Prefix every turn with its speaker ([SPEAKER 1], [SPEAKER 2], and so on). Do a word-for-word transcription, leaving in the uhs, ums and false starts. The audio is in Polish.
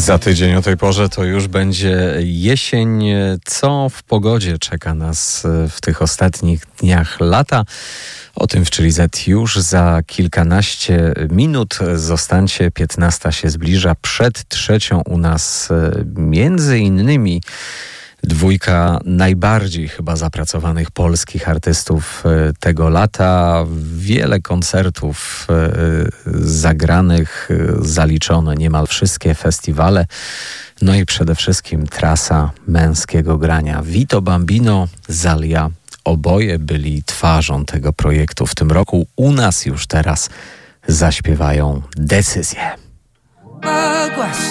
[SPEAKER 1] Za tydzień o tej porze to już będzie jesień. Co w pogodzie czeka nas w tych ostatnich dniach lata? O tym w Chili Z już za kilkanaście minut. Zostańcie, piętnasta się zbliża. Przed trzecią u nas między innymi dwójka najbardziej chyba zapracowanych polskich artystów tego lata. Wiele koncertów zagranych, zaliczone niemal wszystkie festiwale. No i przede wszystkim trasa męskiego grania. Vito Bambino, Zalia. Oboje byli twarzą tego projektu. W tym roku u nas już teraz zaśpiewają Decyzje.
[SPEAKER 2] Aguas